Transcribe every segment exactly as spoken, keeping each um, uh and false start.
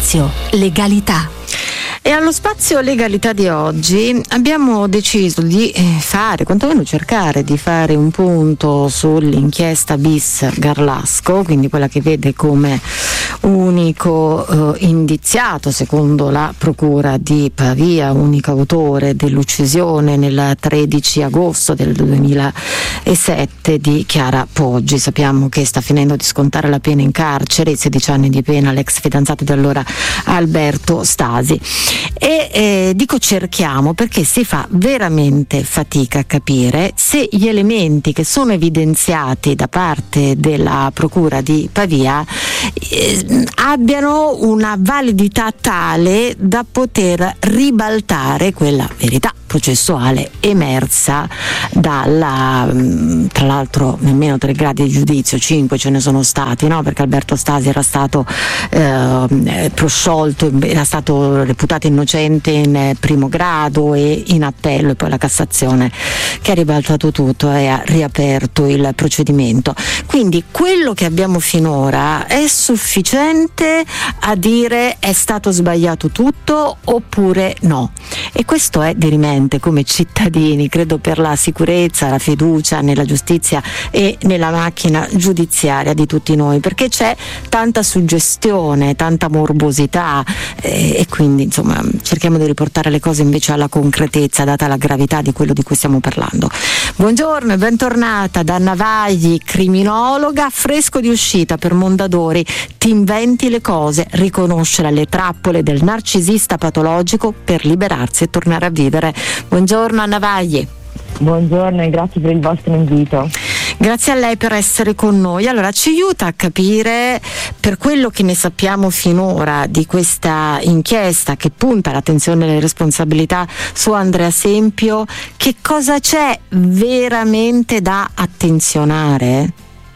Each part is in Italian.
Spazio Legalità. E allo Spazio Legalità di oggi abbiamo deciso di fare, quantomeno cercare di fare un punto sull'inchiesta bis Garlasco, quindi quella che vede come unico eh, indiziato, secondo la Procura di Pavia, unico autore dell'uccisione nel tredici agosto del duemilasette di Chiara Poggi. Sappiamo che sta finendo di scontare la pena in carcere, sedici anni di pena, l'ex fidanzato di allora Alberto Stasi. E eh, dico cerchiamo perché si fa veramente fatica a capire se gli elementi che sono evidenziati da parte della Procura di Pavia eh, abbiano una validità tale da poter ribaltare quella verità processuale emersa dalla, tra l'altro nemmeno tre gradi di giudizio, cinque ce ne sono stati, no? Perché Alberto Stasi era stato eh, prosciolto, era stato reputato innocente in primo grado e in appello, e poi la Cassazione che ha ribaltato tutto e ha riaperto il procedimento. Quindi quello che abbiamo finora è sufficiente a dire è stato sbagliato tutto oppure no? E questo è dirimente come cittadini, credo, per la sicurezza, la fiducia nella giustizia e nella macchina giudiziaria di tutti noi, perché c'è tanta suggestione, tanta morbosità eh, e quindi insomma cerchiamo di riportare le cose invece alla concretezza, data la gravità di quello di cui stiamo parlando. Buongiorno e bentornata da Navagli, criminologa, fresco di uscita per Mondadori. Ti inventi le cose, riconoscere le trappole del narcisista patologico per liberarsi e tornare a vivere. Buongiorno Anna Vagli. Buongiorno e grazie per il vostro invito. Grazie a lei per essere con noi. Allora, ci aiuta a capire, per quello che ne sappiamo finora di questa inchiesta che punta l'attenzione e le responsabilità su Andrea Sempio, che cosa c'è veramente da attenzionare?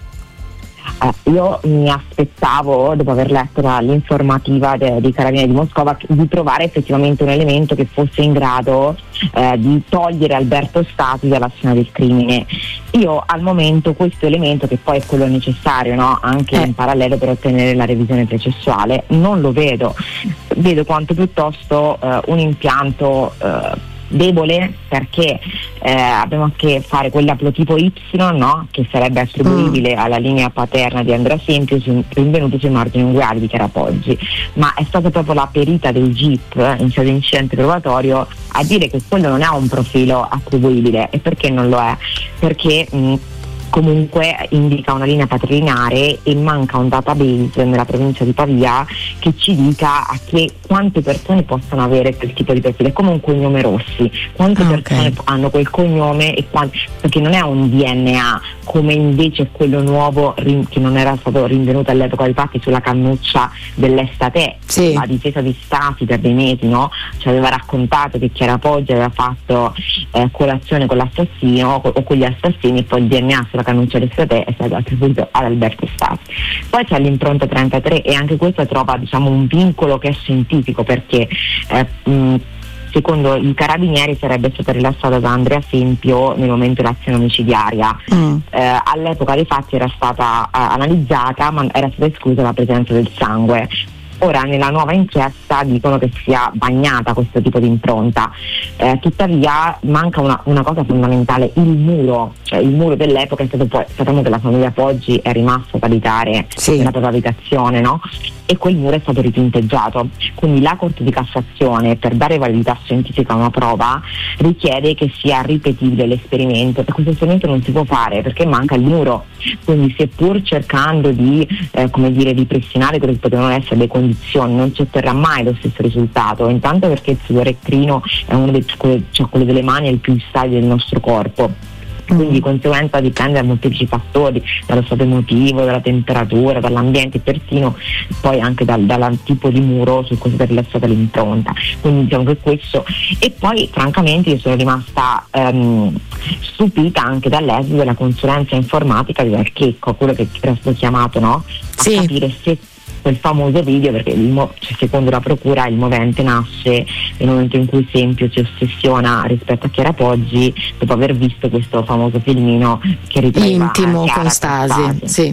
Eh, io mi aspettavo, dopo aver letto la, l'informativa de, dei Carabinieri di Moscova, di trovare effettivamente un elemento che fosse in grado eh, di togliere Alberto Stasi dalla scena del crimine. Io al momento questo elemento, che poi è quello necessario, no? Anche eh. in parallelo per ottenere la revisione processuale, non lo vedo. Vedo quanto piuttosto eh, un impianto eh, debole, perché eh, abbiamo a che fare con l'aplotipo Y, no? Che sarebbe attribuibile mm. alla linea paterna di Andrea Sempio, rinvenuto sui margini unguali di Chiara Poggi, ma è stata proprio la perita del G I P in sede di incidente probatorio a dire che quello non ha un profilo attribuibile. E perché non lo è? Perché mh, comunque indica una linea patrilineare e manca un database nella provincia di Pavia che ci dica a che quante persone possono avere quel tipo di profilo. È come un cognome Rossi, quante ah, persone okay. hanno quel cognome e quanti, perché non è un D N A come invece quello nuovo rin, che non era stato rinvenuto all'epoca dei fatti sulla cannuccia dell'Estate. Sì. La difesa di Stasi per dei mesi, no? Ci aveva raccontato che Chiara Poggi aveva fatto eh, colazione con l'assassino o, o con gli assassini, e poi il D N A sulla cannuccia dell'Estate è stato attribuito ad Alberto Stasi. Poi c'è l'impronta trentatré e anche questa trova, diciamo, un vincolo che è scientifico, perché eh, mh, secondo i Carabinieri sarebbe stata rilasciata da Andrea Sempio nel momento dell'azione omicidiaria. Mm. Eh, all'epoca dei fatti era stata uh, analizzata, ma era stata esclusa la presenza del sangue. Ora nella nuova inchiesta dicono che sia bagnata questo tipo di impronta, eh, tuttavia manca una, una cosa fondamentale: il muro, cioè il muro dell'epoca è stato poi, sappiamo che la famiglia Poggi è rimasta ad abitare sì. nella propria abitazione, no? E quel muro è stato ritinteggiato, quindi la Corte di Cassazione, per dare validità scientifica a una prova, richiede che sia ripetibile l'esperimento, e questo esperimento non si può fare perché manca il muro. Quindi seppur cercando di eh, come dire ripristinare quelle che potevano essere le condizioni, non ci otterrà mai lo stesso risultato, intanto perché il sudore eccrino è uno dei, cioè quello delle mani è il più stabile del nostro corpo, quindi di conseguenza dipende da molteplici fattori, dallo stato emotivo, dalla temperatura, dall'ambiente, persino poi anche dal, dal tipo di muro su cui è rilasciata l'impronta. Quindi diciamo che questo, e poi francamente io sono rimasta um, stupita anche dall'esito della consulenza informatica di Archecco, quello che era stato chiamato, no? A sì. capire se quel famoso video, perché il mo- cioè, secondo la procura il movente nasce nel momento in cui Sempio si ossessiona rispetto a Chiara Poggi dopo aver visto questo famoso filmino che ritraeva intimo con Stasi, sì.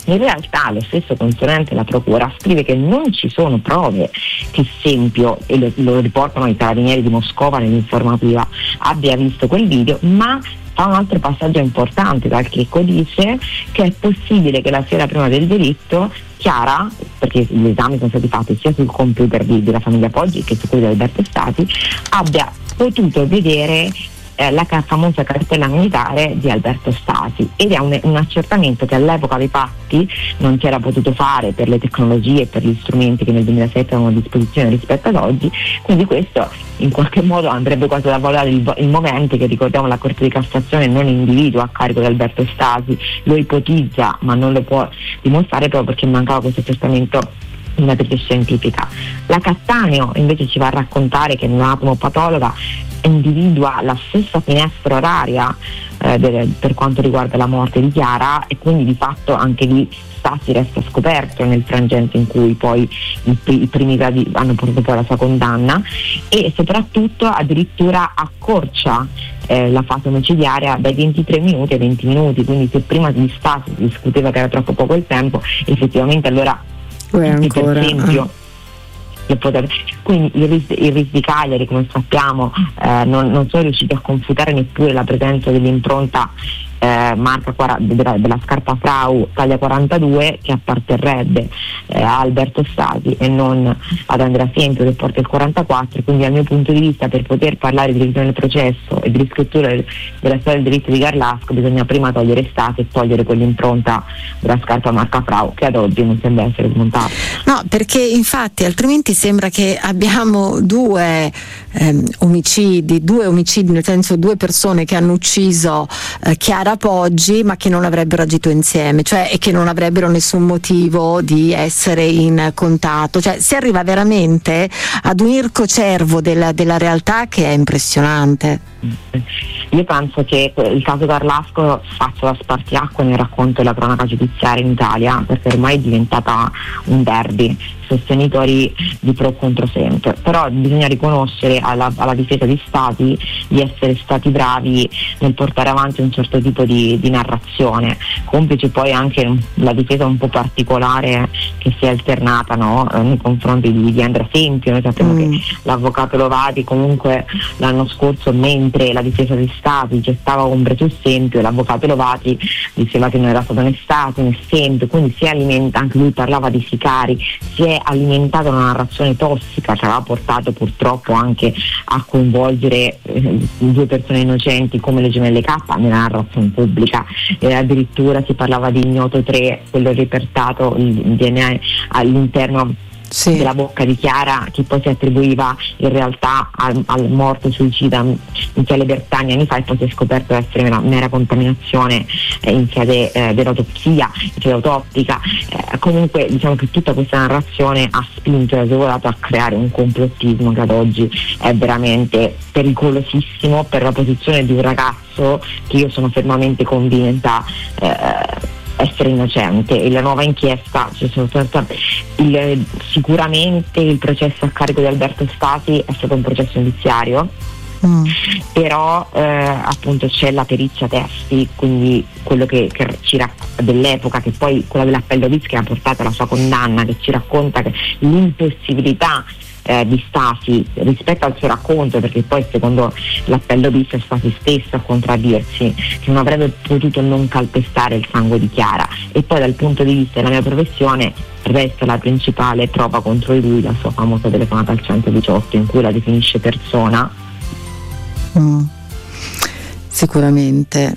In realtà lo stesso consulente della procura scrive che non ci sono prove che Sempio, e lo, lo riportano i carabinieri di Moscova nell'informativa, abbia visto quel video, ma fa un altro passaggio importante, dal Checco dice che è possibile che la sera prima del delitto Chiara, perché gli esami sono stati fatti sia sul computer di, della famiglia Poggi che su quello di Alberto Stasi, abbia potuto vedere eh, la ca- famosa cartella militare di Alberto Stasi, ed è un, un accertamento che all'epoca dei fatti non si era potuto fare per le tecnologie e per gli strumenti che nel duemilasette erano a disposizione rispetto ad oggi. Quindi questo in qualche modo andrebbe quasi da valutare il, il momento che, ricordiamo, la Corte di Cassazione non individua a carico di Alberto Stasi, lo ipotizza ma non lo può dimostrare proprio perché mancava questo accertamento di matrice scientifica. La Cattaneo invece ci va a raccontare che un'atomopatologa individua la stessa finestra oraria eh, del, per quanto riguarda la morte di Chiara, e quindi di fatto anche lì Stasi resta scoperto nel frangente in cui poi i, i primi gradi hanno portato poi la sua condanna, e soprattutto addirittura accorcia eh, la fase omicidiaria dai ventitré minuti ai venti minuti, quindi se prima di Stasi si discuteva che era troppo poco il tempo, effettivamente allora ancora. per esempio quindi i R I S, i R I S di Cagliari, come sappiamo, eh, non, non sono riusciti a confutare neppure la presenza dell'impronta eh, marca della, della scarpa Frau taglia quarantadue che apparterrebbe eh, a Alberto Stasi e non ad Andrea Sempio che porta il quarantaquattro. Quindi dal mio punto di vista, per poter parlare di revisione del processo e di riscrittura del, della storia del diritto di Garlasco, bisogna prima togliere Stasi e togliere quell'impronta della scarpa marca Frau che ad oggi non sembra essere smontata. No, perché infatti altrimenti sembra che abbiamo due ehm, omicidi, due omicidi nel senso due persone che hanno ucciso eh, Chiara Poggi ma che non avrebbero agito insieme, cioè, e che non avrebbero nessun motivo di essere in contatto, cioè si arriva veramente ad un ircocervo della, della realtà che è impressionante. Io penso che il caso Garlasco faccia da spartiacque nel racconto della cronaca giudiziaria in Italia, perché ormai è diventata un derby, sostenitori di pro contro sempre, però bisogna riconoscere alla, alla difesa di Stati di essere stati bravi nel portare avanti un certo tipo di, di narrazione, complice poi anche la difesa un po' particolare che si è alternata, no? Nei confronti di, di Andrea Sempio. Noi sappiamo mm. che l'avvocato Lovati comunque l'anno scorso, mentre la difesa di Stati gettava ombre su Sempio, l'avvocato Lovati diceva che non era stato né Stati né Sempio, quindi si alimenta, anche lui parlava di sicari, si è alimentato una narrazione tossica che aveva portato purtroppo anche a coinvolgere eh, due persone innocenti come le gemelle K nella narrazione pubblica, e addirittura si parlava di ignoto tre, quello riportato il D N A all'interno sì. della bocca di Chiara, che poi si attribuiva in realtà al, al morto suicida Michele Bertagni anni fa, e poi si è scoperto essere una mera contaminazione eh, in sede eh, dell'autopsia, in sede autoptica. Eh, comunque diciamo che tutta questa narrazione ha spinto e agevolato a creare un complottismo che ad oggi è veramente pericolosissimo per la posizione di un ragazzo che io sono fermamente convinta eh, essere innocente. E la nuova inchiesta, cioè, sono stata, il, sicuramente il processo a carico di Alberto Stasi è stato un processo indiziario, mm. però eh, appunto c'è la perizia testi, quindi quello che, che ci racconta dell'epoca, che poi quella dell'appello bis che ha portato alla sua condanna, che ci racconta che l'impossibilità Eh, di Stasi rispetto al suo racconto, perché poi secondo l'appello bis è Stasi stesso a contraddirsi, che non avrebbe potuto non calpestare il sangue di Chiara, e poi dal punto di vista della mia professione resta la principale prova contro di lui la sua famosa telefonata al centodiciotto in cui la definisce persona. Mm. Sicuramente.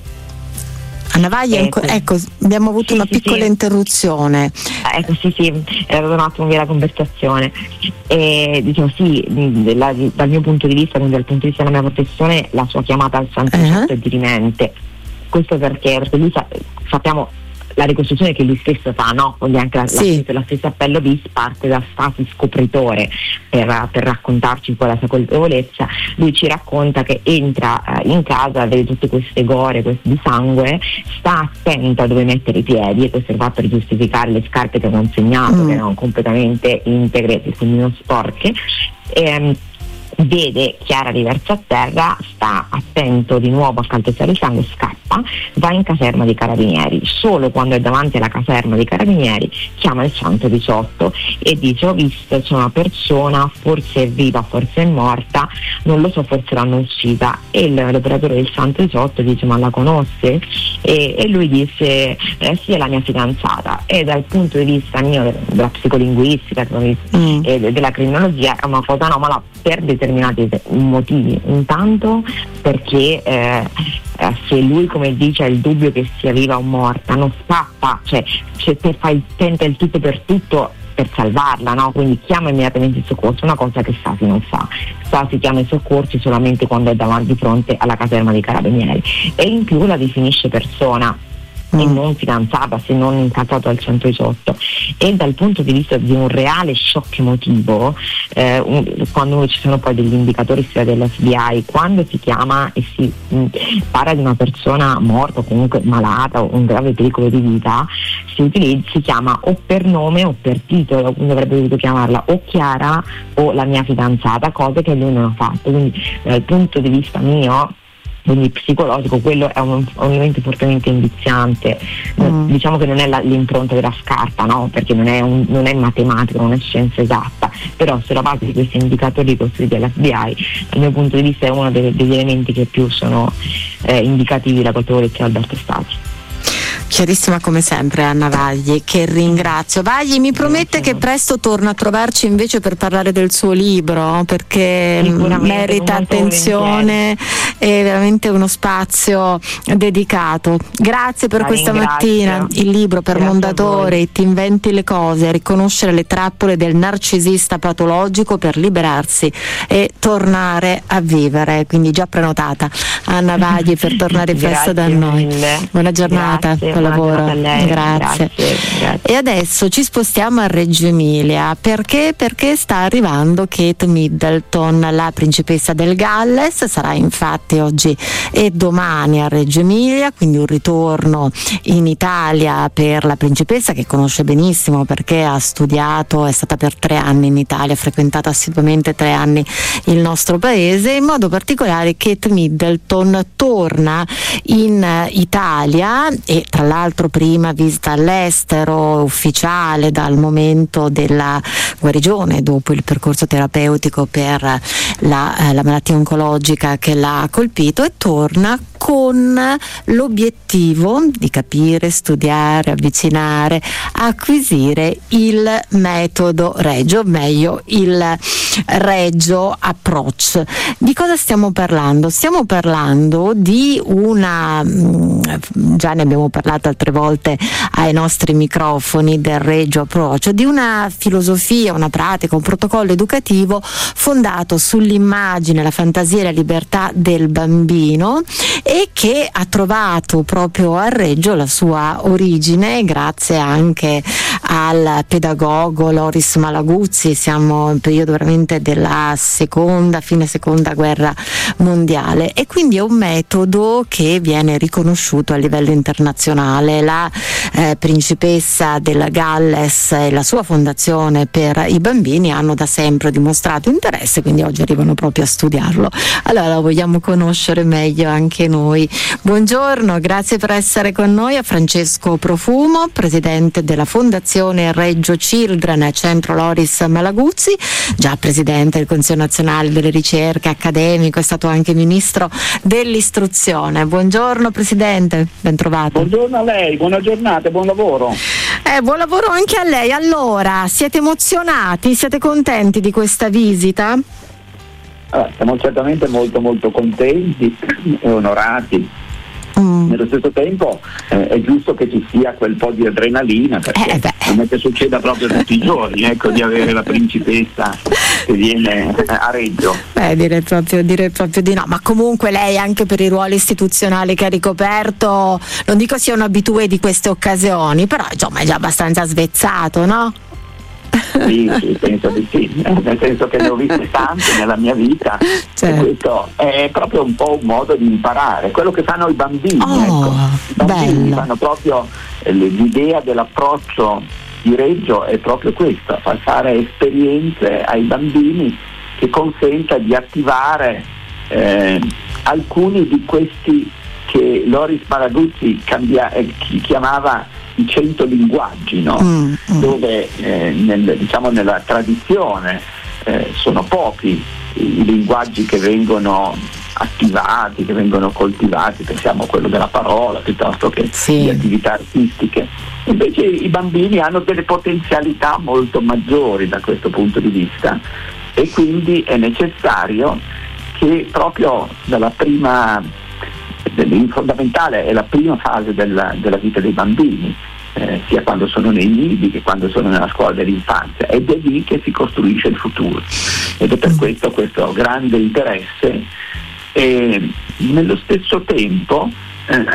Anna Vaglia, ecco, ecco, abbiamo avuto sì, una sì, piccola sì. interruzione. Ecco, sì, sì, era stato un attimo via la conversazione. E diciamo sì, la, dal mio punto di vista, quindi dal punto di vista della mia professione, la sua chiamata al centodiciotto uh-huh. è dirimente. Questo perché, perché lui sa, sappiamo la ricostruzione che lui stesso fa, no? Quindi anche la, sì. la, la stessa appello bis parte da Stasi scopritore per, per raccontarci poi la sua colpevolezza. Lui ci racconta che entra eh, in casa, vede tutte queste gore queste di sangue, sta attento a dove mettere i piedi, e questo è fatto per giustificare le scarpe che hanno consegnato, mm. che erano completamente integre e quindi non sporche. E, vede Chiara riversa a terra, sta attento di nuovo a calpestare il sangue, scappa, va in caserma dei carabinieri. Solo quando è davanti alla caserma dei carabinieri chiama il centodiciotto e dice: ho visto, c'è una persona, forse è viva, forse è morta, non lo so, forse l'hanno uccisa. E il, l'operatore del centodiciotto dice: ma la conosce? E, e lui dice: eh, sì, è la mia fidanzata. E dal punto di vista mio della psicolinguistica mm. e della criminologia è una cosa anomala per determinati motivi. Intanto perché eh, se lui, come dice, ha il dubbio che sia viva o morta, non scappa, cioè, cioè per fai, tenta il tutto per tutto per salvarla, no? Quindi chiama immediatamente il soccorso, una cosa che Stasi non fa. Stasi chiama i soccorsi solamente quando è davanti di fronte alla caserma dei carabinieri, e in più la definisce persona e non fidanzata, se non incazzato al centodiciotto. E dal punto di vista di un reale shock emotivo, eh, un, quando ci sono poi degli indicatori sia dell'F B I, quando si chiama e si mh, parla di una persona morta o comunque malata o un grave pericolo di vita, si, utilizza, si chiama o per nome o per titolo, quindi avrebbe dovuto chiamarla o Chiara o la mia fidanzata, cose che lui non ha fatto. Quindi dal punto di vista mio, quindi psicologico, quello è un, un elemento fortemente indiziante. Mm. Diciamo che non è la, l'impronta della scarpa, no? Perché non è, un, non è matematica, non è scienza esatta, però sulla base di questi indicatori costruiti dall'F B I, dal mio punto di vista è uno dei, degli elementi che più sono eh, indicativi della colpevolezza di Alberto Stasi. Chiarissima come sempre Anna Vagli, che ringrazio. Vagli mi promette che presto torna a trovarci invece per parlare del suo libro, perché merita attenzione, è veramente uno spazio dedicato. Grazie per La questa ringrazio. mattina. Il libro per Grazie Mondadori, Ti inventi le cose, a riconoscere le trappole del narcisista patologico per liberarsi e tornare a vivere. Quindi già prenotata Anna Vagli per tornare presto da noi. Mille. Buona giornata. Grazie. Lavoro. Grazie. Grazie, grazie. E adesso ci spostiamo a Reggio Emilia, perché? Perché sta arrivando Kate Middleton, la principessa del Galles. Sarà infatti oggi e domani a Reggio Emilia, quindi un ritorno in Italia per la principessa, che conosce benissimo perché ha studiato, è stata per tre anni in Italia, ha frequentato assiduamente tre anni il nostro paese. In modo particolare Kate Middleton torna in Italia e tra l'altro prima visita all'estero ufficiale dal momento della guarigione dopo il percorso terapeutico per la, eh, la malattia oncologica che l'ha colpito, e torna con l'obiettivo di capire, studiare, avvicinare, acquisire il metodo Reggio, o meglio il Reggio Approach. Di cosa stiamo parlando? Stiamo parlando di una, già ne abbiamo parlato altre volte ai nostri microfoni, del Reggio Approach, di una filosofia, una pratica, un protocollo educativo fondato sull'immagine, la fantasia e la libertà del bambino, e che ha trovato proprio a Reggio la sua origine grazie anche al pedagogo Loris Malaguzzi. Siamo in periodo veramente della seconda, fine seconda guerra mondiale, e quindi è un metodo che viene riconosciuto a livello internazionale. La eh, principessa della Galles e la sua fondazione per i bambini hanno da sempre dimostrato interesse, quindi oggi arrivano proprio a studiarlo. Allora lo vogliamo conoscere meglio anche noi. Buongiorno, grazie per essere con noi a Francesco Profumo, presidente della Fondazione Reggio Children, Centro Loris Malaguzzi, già presidente del Consiglio Nazionale delle Ricerche, accademico, è stato anche ministro dell'istruzione. Buongiorno presidente, ben trovato. Buongiorno a lei, buona giornata, buon lavoro. Eh, buon lavoro anche a lei. Allora, siete emozionati, siete contenti di questa visita? Allora, siamo certamente molto molto contenti e onorati. Mm. Nello stesso tempo eh, è giusto che ci sia quel po' di adrenalina, perché eh non è che succeda proprio tutti i giorni, ecco, di avere la principessa che viene a Reggio. Beh, direi proprio, direi proprio di no, ma comunque lei, anche per i ruoli istituzionali che ha ricoperto, non dico sia un abitué di queste occasioni, però insomma è già abbastanza svezzato, no? Sì, sì, penso di sì, nel senso che ne ho viste tante nella mia vita, certo. E questo è proprio un po' un modo di imparare, quello che fanno i bambini, oh, ecco. I bambini bello. fanno proprio eh, l'idea dell'approccio di Reggio è proprio questa, far fare esperienze ai bambini che consenta di attivare eh, alcuni di questi che Loris Malaguzzi cambia, eh, chiamava i cento linguaggi, no? mm, mm. dove eh, nel, diciamo nella tradizione eh, sono pochi i linguaggi che vengono attivati, che vengono coltivati, pensiamo a quello della parola piuttosto che sì. di attività artistiche. Invece i bambini hanno delle potenzialità molto maggiori da questo punto di vista, e quindi è necessario che proprio dalla prima, il fondamentale è la prima fase della, della vita dei bambini, eh, sia quando sono nei nidi che quando sono nella scuola dell'infanzia, ed è lì che si costruisce il futuro, ed è per questo questo grande interesse. E nello stesso tempo eh,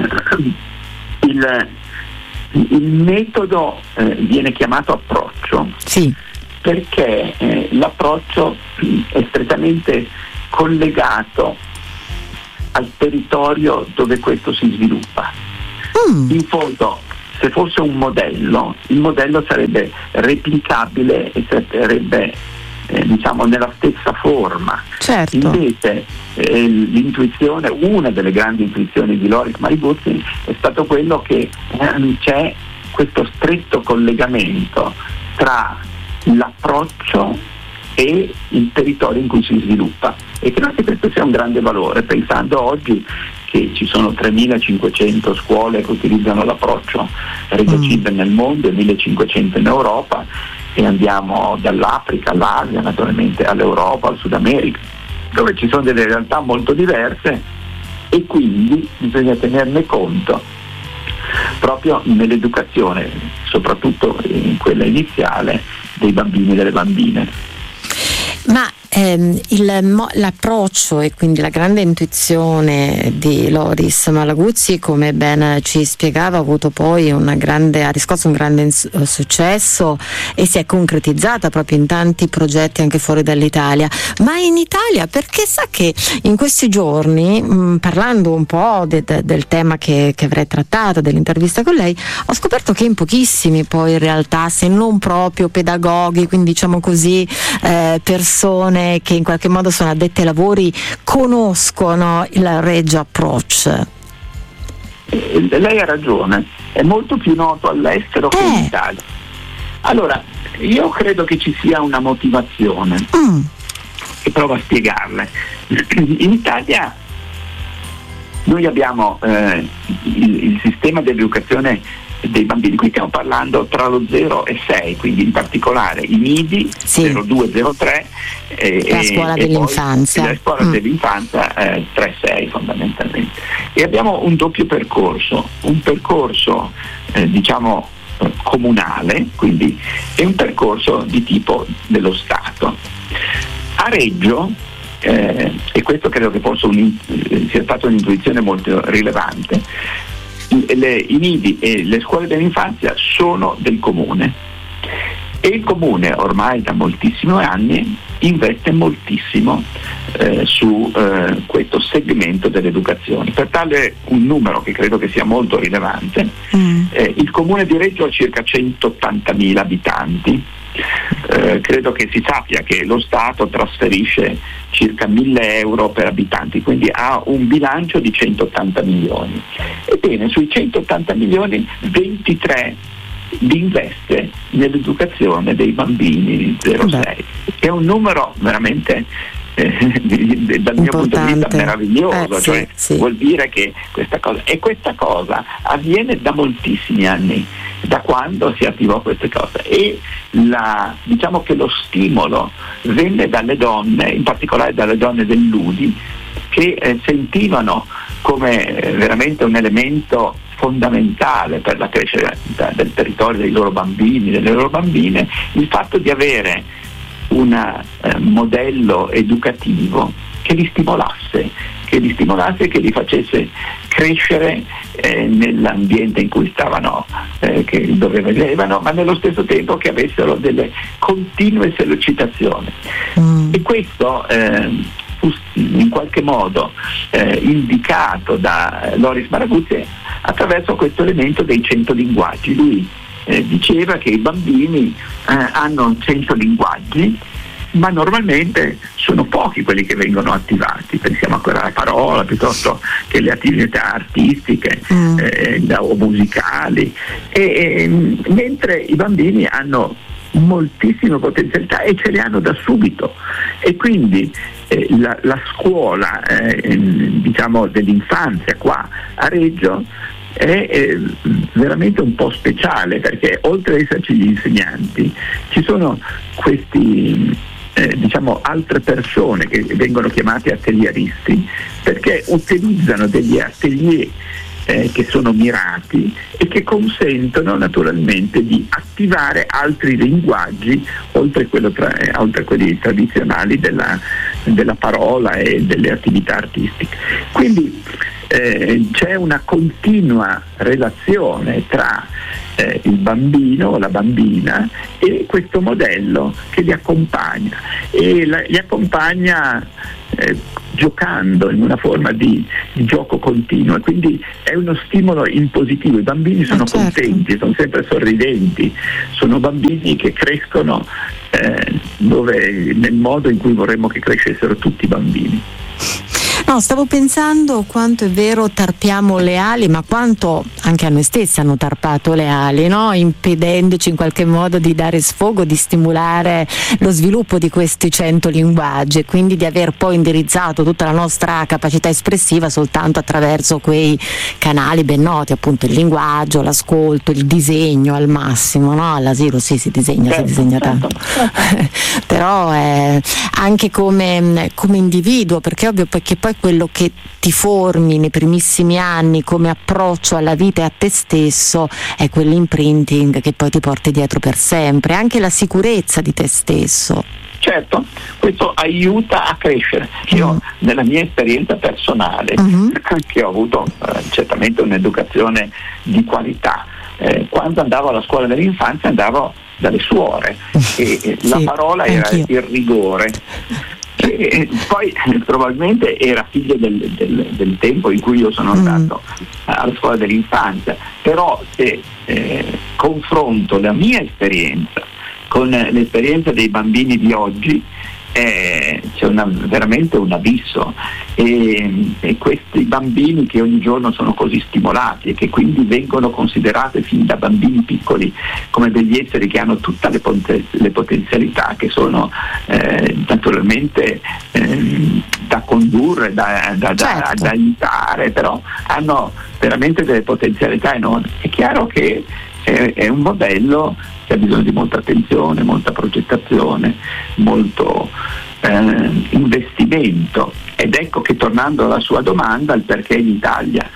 il, il metodo eh, viene chiamato approccio, sì. perché eh, l'approccio è strettamente collegato al territorio dove questo si sviluppa. Mm. In fondo, se fosse un modello, il modello sarebbe replicabile e sarebbe eh, diciamo nella stessa forma. Certo. Invece eh, l'intuizione, una delle grandi intuizioni di Loris Malaguzzi è stato quello che eh, c'è questo stretto collegamento tra l'approccio e il territorio in cui si sviluppa, e credo che questo sia un grande valore, pensando oggi che ci sono tremilacinquecento scuole che utilizzano l'approccio Reggio-Cilve mm. nel mondo e millecinquecento in Europa, e andiamo dall'Africa all'Asia, naturalmente all'Europa, al Sud America, dove ci sono delle realtà molto diverse, e quindi bisogna tenerne conto proprio nell'educazione, soprattutto in quella iniziale, dei bambini e delle bambine. Ma ehm, il, l'approccio e quindi la grande intuizione di Loris Malaguzzi, come ben ci spiegava, ha avuto poi una grande, ha riscosso un grande ins- successo e si è concretizzata proprio in tanti progetti anche fuori dall'Italia. Ma in Italia, perché sa che in questi giorni, mh, parlando un po' de, de, del tema che, che avrei trattato, dell'intervista con lei, ho scoperto che in pochissimi poi in realtà, se non proprio pedagoghi, quindi diciamo così, eh, persone che in qualche modo sono addette ai lavori, conoscono il Reggio Approach. Eh, lei ha ragione, è molto più noto all'estero eh. che in Italia. Allora, io credo che ci sia una motivazione mm. e provo a spiegarle. In Italia noi abbiamo eh, il, il sistema di educazione dei bambini, qui stiamo parlando tra lo zero e sei, quindi in particolare i nidi sì. zero due zero tre e la scuola e dell'infanzia, la scuola mm. dell'infanzia eh, tre sei fondamentalmente, e abbiamo un doppio percorso, un percorso eh, diciamo eh, comunale, quindi, e un percorso di tipo dello Stato. A Reggio, eh, e questo credo che possa un, sia stata un'intuizione molto rilevante, Le, i nidi e le scuole dell'infanzia sono del comune, e il comune ormai da moltissimi anni investe moltissimo eh, su eh, questo segmento dell'educazione. Per tale un numero che credo che sia molto rilevante, mm. eh, il comune di Reggio ha circa centottantamila abitanti. Eh, credo che si sappia che lo Stato trasferisce circa mille euro per abitanti, quindi ha un bilancio di centottanta milioni. Ebbene, sui centottanta milioni ventitré li investe nell'educazione dei bambini di zero sei, che è un numero veramente eh, dal mio punto di vista meraviglioso, eh, cioè sì, sì. vuol dire che questa cosa, e questa cosa avviene da moltissimi anni, da quando si attivò queste cose, e la, diciamo che lo stimolo venne dalle donne, in particolare dalle donne dell'U D I, che eh, sentivano come eh, veramente un elemento fondamentale per la crescita del territorio dei loro bambini, delle loro bambine, il fatto di avere un eh, modello educativo che li stimolasse, che li stimolasse e che li facesse crescere eh, nell'ambiente in cui stavano, eh, che, dove vivevano, ma nello stesso tempo che avessero delle continue sollecitazioni. Mm. E questo eh, fu in qualche modo eh, indicato da Loris Malaguzzi attraverso questo elemento dei cento linguaggi. Lui eh, diceva che i bambini eh, hanno cento linguaggi ma normalmente sono pochi quelli che vengono attivati. Pensiamo a quella parola piuttosto che le attività artistiche mm. eh, o musicali, e, e, mentre i bambini hanno moltissime potenzialità e ce le hanno da subito, e quindi eh, la, la scuola eh, diciamo dell'infanzia qua a Reggio è eh, veramente un po' speciale, perché oltre ad esserci gli insegnanti ci sono questi eh, diciamo altre persone che vengono chiamati atelieristi, perché utilizzano degli atelier Eh, che sono mirati e che consentono naturalmente di attivare altri linguaggi oltre, quello tra, eh, oltre a quelli tradizionali della, della parola e delle attività artistiche. Quindi eh, c'è una continua relazione tra eh, il bambino o la bambina e questo modello che li accompagna, e la, li accompagna eh, giocando in una forma di, di gioco continuo, e quindi è uno stimolo in positivo. I bambini sono certo. contenti, sono sempre sorridenti, sono bambini che crescono eh, dove, nel modo in cui vorremmo che crescessero tutti i bambini. No, stavo pensando quanto è vero tarpiamo le ali, ma quanto anche a noi stessi hanno tarpato le ali, no? Impedendoci in qualche modo di dare sfogo, di stimolare lo sviluppo di questi cento linguaggi, e quindi di aver poi indirizzato tutta la nostra capacità espressiva soltanto attraverso quei canali ben noti, appunto il linguaggio, l'ascolto, il disegno al massimo, no? All'asilo sì, si disegna, certo, si disegna tanto, certo. Però eh, anche come, come individuo, perché è ovvio che poi quello che ti formi nei primissimi anni come approccio alla vita e a te stesso è quell'imprinting che poi ti porti dietro per sempre, anche la sicurezza di te stesso. Certo, questo aiuta a crescere. Io mm. nella mia esperienza personale, mm-hmm. che ho avuto eh, certamente un'educazione di qualità, eh, quando andavo alla scuola dell'infanzia andavo dalle suore e sì, la parola era anch'io. Il rigore. E poi probabilmente era figlio del, del, del tempo in cui io sono andato mm. alla scuola dell'infanzia, però se eh, confronto la mia esperienza con l'esperienza dei bambini di oggi, eh, c'è una, veramente un abisso, e, e questi bambini che ogni giorno sono così stimolati e che quindi vengono considerati fin da bambini piccoli come degli esseri che hanno tutte le, pot- le potenzialità, che sono eh, naturalmente eh, da condurre, da, da, certo. da, da aiutare, però hanno veramente delle potenzialità enormi. È chiaro che è, è un modello che ha bisogno di molta attenzione, molta progettazione, molto eh, investimento, ed ecco che, tornando alla sua domanda, il perché in Italia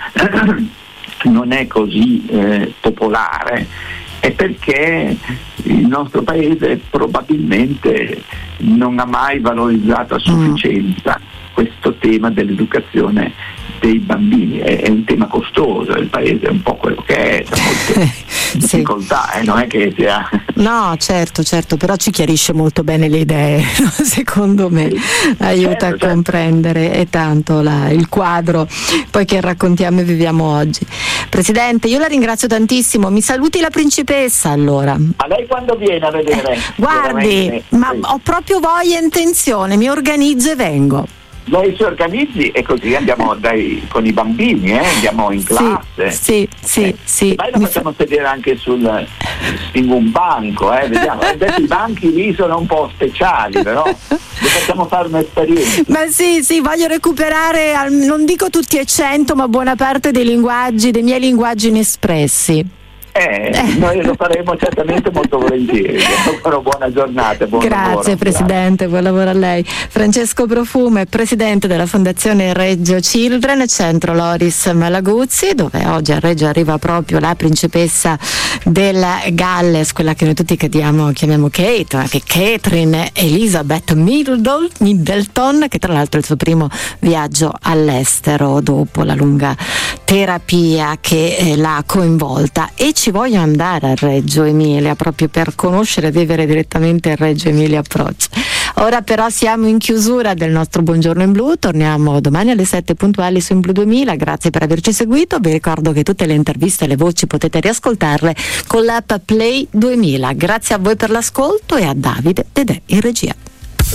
non è così eh, popolare è perché il nostro paese probabilmente non ha mai valorizzato a sufficienza mm. questo tema dell'educazione dei bambini. È, è un tema costoso, il paese è un po' quello che è, c'è molte difficoltà, sì. eh, non è che sia... No, certo, certo, però ci chiarisce molto bene le idee, no? Secondo me sì. aiuta certo, a comprendere certo. e tanto la, il quadro poi che raccontiamo e viviamo oggi. Presidente, io la ringrazio tantissimo, mi saluti la principessa allora. A lei quando viene a vedere? Guardi, ma sì. ho proprio voglia e intenzione, mi organizzo e vengo. Lei si organizzi e così andiamo dai, con i bambini, eh? andiamo in classe. Sì, sì, eh. sì. Poi lo facciamo fa... sedere anche sul, in un banco, eh? Vediamo. Invece i banchi lì sono un po' speciali, però li facciamo fare un'esperienza. Ma sì, sì, voglio recuperare, non dico tutti e cento, ma buona parte dei linguaggi, dei miei linguaggi inespressi. Eh, noi lo faremo certamente molto volentieri. Una buona giornata, buon Grazie lavoro. Presidente, buon lavoro a lei. Francesco Profumo, Presidente della Fondazione Reggio Children, Centro Loris Malaguzzi, dove oggi a Reggio arriva proprio la principessa della Galles, quella che noi tutti chiamiamo, chiamiamo Kate, ma che Catherine Elizabeth Middleton, Middleton, che tra l'altro è il suo primo viaggio all'estero dopo la lunga terapia che eh, l'ha coinvolta. E ci voglio andare a Reggio Emilia proprio per conoscere e vivere direttamente il Reggio Emilia Approach. Ora però siamo in chiusura del nostro Buongiorno in Blu, torniamo domani alle sette puntuali su In Blu duemila. Grazie per averci seguito, vi ricordo che tutte le interviste e le voci potete riascoltarle con l'app Play duemila. Grazie a voi per l'ascolto e a Davide Dedè in regia.